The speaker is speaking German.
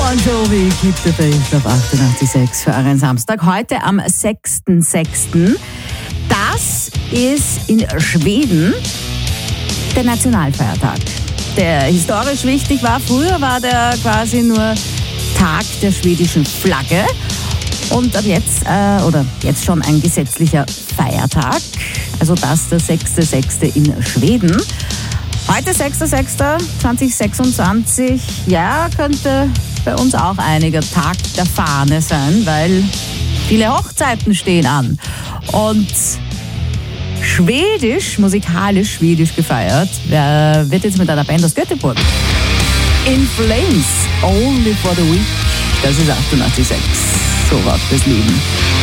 Bon Jovi, Keep the Faith auf 88.6 für euren Samstag. Heute am 6.6. Das ist in Schweden der Nationalfeiertag, der historisch wichtig war. Früher war der quasi nur Tag der schwedischen Flagge und ab jetzt, jetzt schon ein gesetzlicher Feiertag. Also das der 6.6. in Schweden. Heute 6.6.2026, ja, könnte bei uns auch einiger Tag der Fahne sein, weil viele Hochzeiten stehen an. Und musikalisch schwedisch gefeiert, wird jetzt mit einer Band aus Göteborg. In Flames, Only for the Week, das ist 88.6. So war das Leben.